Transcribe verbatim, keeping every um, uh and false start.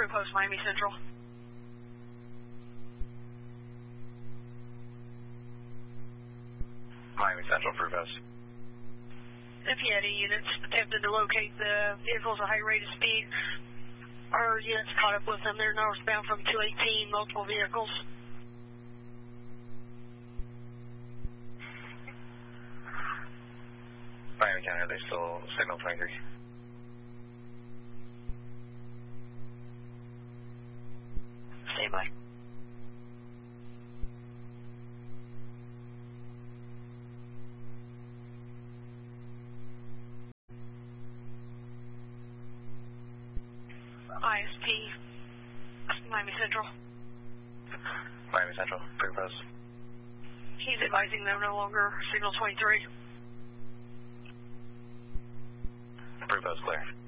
Crew Post, Miami Central. Miami Central, Crew Post. If you had any units attempted to locate the vehicles at high rate of speed, our units caught up with them. They're northbound from two eighteen, multiple vehicles. Miami County, are they still signal twenty-three? Stand by. I S P, Miami Central. Miami Central, Crew Post. He's advising them no longer signal twenty-three. Crew Post clear.